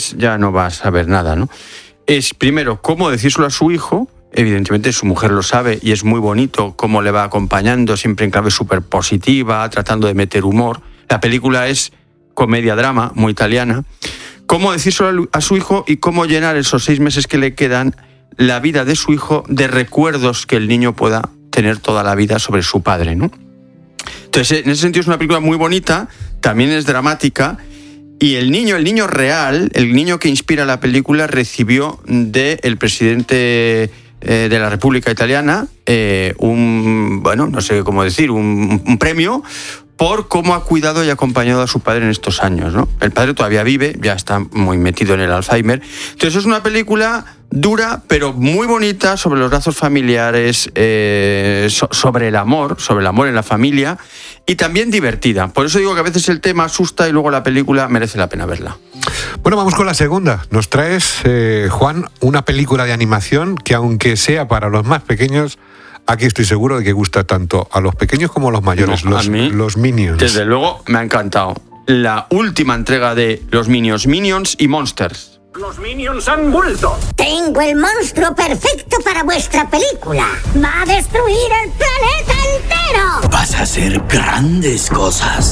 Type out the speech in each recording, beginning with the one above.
meses ya no vas a ver nada, ¿no? Es primero cómo decírselo a su hijo. Evidentemente su mujer lo sabe y es muy bonito cómo le va acompañando, siempre en clave súper positiva, tratando de meter humor. La película es comedia-drama, muy italiana. Cómo decírselo a su hijo y cómo llenar esos 6 meses que le quedan la vida de su hijo de recuerdos que el niño pueda tener toda la vida sobre su padre, ¿no? Entonces, en ese sentido es una película muy bonita, también es dramática. Y el niño real, el niño que inspira la película, recibió del presidente de la República Italiana un premio por cómo ha cuidado y acompañado a su padre en estos años, ¿no? El padre todavía vive, ya está muy metido en el Alzheimer. Entonces es una película dura, pero muy bonita, sobre los lazos familiares, sobre el amor en la familia, y también divertida. Por eso digo que a veces el tema asusta y luego la película merece la pena verla. Bueno, vamos con la segunda. Nos traes, Juan, una película de animación que, aunque sea para los más pequeños, aquí estoy seguro de que gusta tanto a los pequeños como a los mayores, los Minions. Desde luego me ha encantado. La última entrega de los Minions y Monsters. ¡Los Minions han vuelto! Tengo el monstruo perfecto para vuestra película. ¡Va a destruir el planeta entero! Vas a hacer grandes cosas.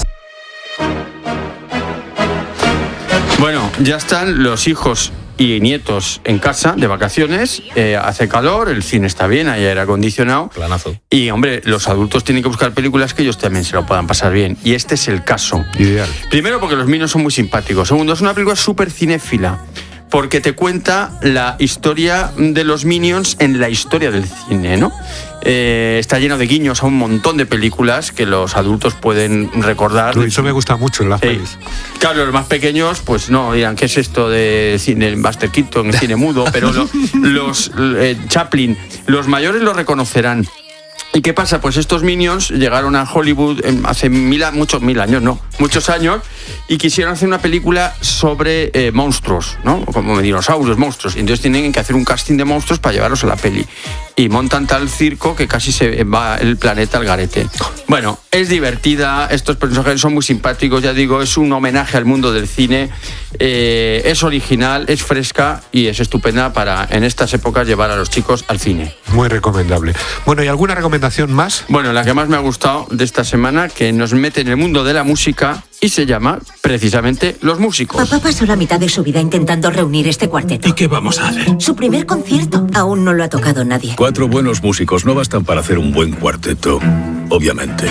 Bueno, ya están los hijos y nietos en casa de vacaciones, hace calor, el cine está bien, hay aire acondicionado. Planazo. Y, hombre, los adultos tienen que buscar películas que ellos también se lo puedan pasar bien. Y este es el caso. Ideal. Primero, porque los Minions son muy simpáticos. Segundo, es una película súper cinéfila, porque te cuenta la historia de los Minions en la historia del cine, ¿no? Está lleno de guiños a un montón de películas que los adultos pueden recordar. Eso me gusta mucho en las pelis. Claro, los más pequeños, pues no, dirán, ¿qué es esto de cine, Buster Keaton, cine mudo? Pero los Chaplin, los mayores lo reconocerán. ¿Y qué pasa? Pues estos Minions llegaron a Hollywood hace muchos años, y quisieron hacer una película sobre monstruos, ¿no? Como dinosaurios, monstruos. Y entonces tienen que hacer un casting de monstruos para llevarlos a la peli. Y montan tal circo que casi se va el planeta al garete. Bueno, es divertida, estos personajes son muy simpáticos, ya digo, es un homenaje al mundo del cine, es original, es fresca y es estupenda para en estas épocas llevar a los chicos al cine. Muy recomendable. Bueno, ¿y alguna recomendación más? Bueno, la que más me ha gustado de esta semana, que nos mete en el mundo de la música y se llama precisamente Los Músicos. Papá pasó la mitad de su vida intentando reunir este cuarteto. ¿Y qué vamos a hacer? Su primer concierto. Aún no lo ha tocado nadie. 4 buenos músicos no bastan para hacer un buen cuarteto, obviamente.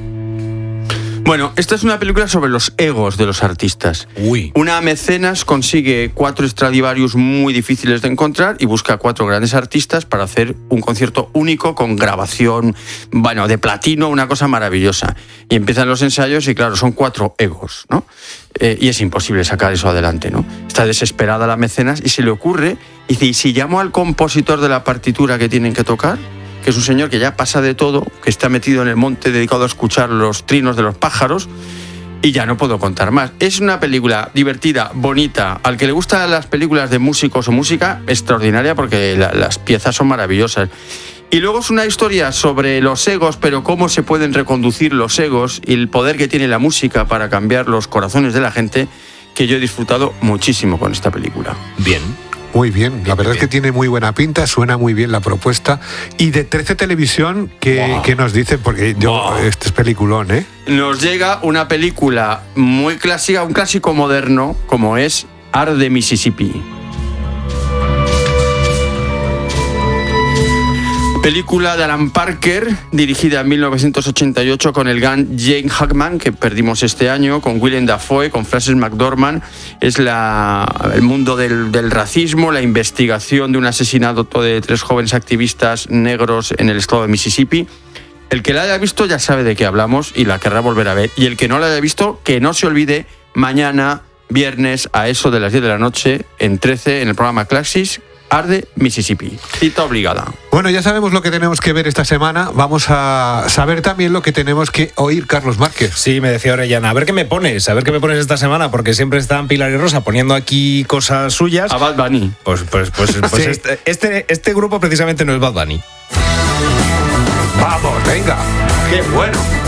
Bueno, esta es una película sobre los egos de los artistas. Uy. Una mecenas consigue 4 Stradivarius muy difíciles de encontrar y busca 4 grandes artistas para hacer un concierto único con grabación, de platino, una cosa maravillosa. Y empiezan los ensayos y, claro, son 4 egos, ¿no? Y es imposible sacar eso adelante, ¿no? Está desesperada la mecenas y se le ocurre, y dice, ¿y si llamo al compositor de la partitura que tienen que tocar? Que es un señor que ya pasa de todo, que está metido en el monte dedicado a escuchar los trinos de los pájaros, y ya no puedo contar más. Es una película divertida, bonita, al que le gustan las películas de músicos o música, extraordinaria, porque las piezas son maravillosas. Y luego es una historia sobre los egos, pero cómo se pueden reconducir los egos y el poder que tiene la música para cambiar los corazones de la gente, que yo he disfrutado muchísimo con esta película. Bien. Muy bien, la verdad es que tiene muy buena pinta, suena muy bien la propuesta. Y de 13 Televisión, ¿qué nos dicen? Porque este es peliculón, ¿eh? Nos llega una película muy clásica, un clásico moderno, como es Arde Mississippi. Película de Alan Parker, dirigida en 1988 con el gran Gene Hackman, que perdimos este año, con Willem Dafoe, con Frances McDormand. Es el mundo del racismo, la investigación de un asesinato de 3 jóvenes activistas negros en el estado de Mississippi. El que la haya visto ya sabe de qué hablamos y la querrá volver a ver. Y el que no la haya visto, que no se olvide, mañana, viernes, a eso de las 10 de la noche, en 13, en el programa Claxis, Arde Mississippi. Cita obligada. Bueno, ya sabemos lo que tenemos que ver esta semana. Vamos a saber también lo que tenemos que oír, Carlos Márquez. Sí, me decía Orellana, a ver qué me pones esta semana, porque siempre están Pilar y Rosa poniendo aquí cosas suyas. A Bad Bunny. Pues sí. Este grupo precisamente no es Bad Bunny. Vamos, venga. ¡Qué bueno!